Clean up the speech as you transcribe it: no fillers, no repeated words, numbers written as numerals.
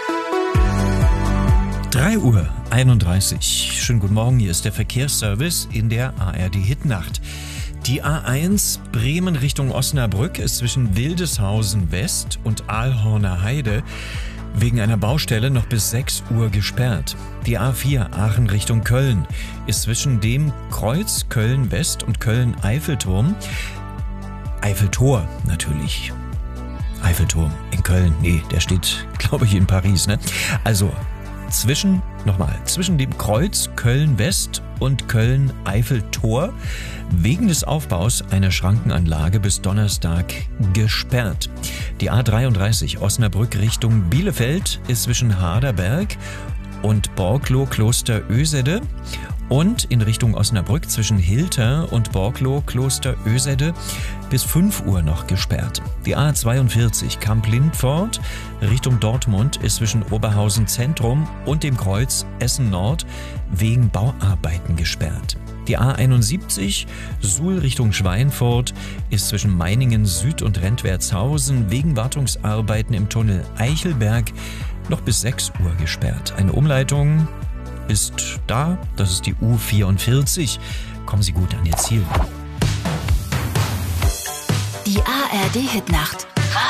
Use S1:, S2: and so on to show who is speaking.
S1: 3:31 Uhr. Schönen guten Morgen, hier ist der Verkehrsservice in der ARD-Hitnacht. Die A1 Bremen Richtung Osnabrück ist zwischen Wildeshausen West und Aalhorner Heide wegen einer Baustelle noch bis 6 Uhr gesperrt. Die A4 Aachen Richtung Köln ist zwischen dem Kreuz Köln West und Köln Eiffelturm. Eiffeltor natürlich. Eiffelturm in Köln. Nee, der steht, glaube ich, in Paris, ne? Also zwischen dem Kreuz Köln-West und Köln-Eiffeltor wegen des Aufbaus einer Schrankenanlage bis Donnerstag gesperrt. Die A33 Osnabrück Richtung Bielefeld ist zwischen Harderberg und Borklo-Kloster Ösede und in Richtung Osnabrück zwischen Hilter und Borklo-Kloster Ösede bis 5 Uhr noch gesperrt. Die A42 Kamp-Lindfort Richtung Dortmund ist zwischen Oberhausen Zentrum und dem Kreuz Essen Nord wegen Bauarbeiten gesperrt. Die A71 Suhl Richtung Schweinfurt ist zwischen Meiningen Süd und Rentwertshausen wegen Wartungsarbeiten im Tunnel Eichelberg noch bis 6 Uhr gesperrt. Eine Umleitung ist da, das ist die U44. Kommen Sie gut an Ihr Ziel.
S2: Die ARD-Hitnacht.